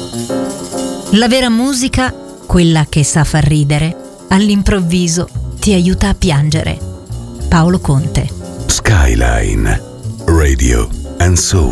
La vera musica, quella che sa far ridere, all'improvviso ti aiuta a piangere. Paolo Conte. Skyline Radio and Soul.